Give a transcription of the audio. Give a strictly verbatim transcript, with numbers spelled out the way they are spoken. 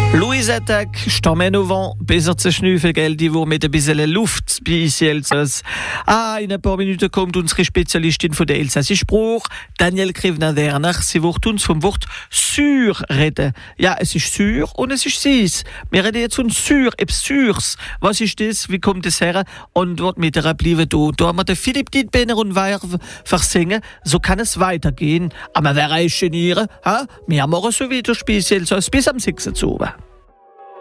Louis Attack, Stammen au vent, besser zu schnüffeln, gell, die wo mit ein bisschen Luft bei uns Elsass. Ah, in ein paar Minuten kommt unsere Spezialistin von der elsassischen Spruch, Daniel Krivner-Werner. Sie wird uns vom Wort «sur» reden. Ja, es ist «sur» und es ist «sis». Wir reden jetzt von «sur», etwas «surs». Was ist das? Wie kommt das her? Und dort mit der bleiben da. Da haben wir den Philipp Dietbener und Weir versingen. So kann es weitergehen. Aber wer ist genieren? Ha? Wir machen so wieder speziell so bis am sechsten Uhr.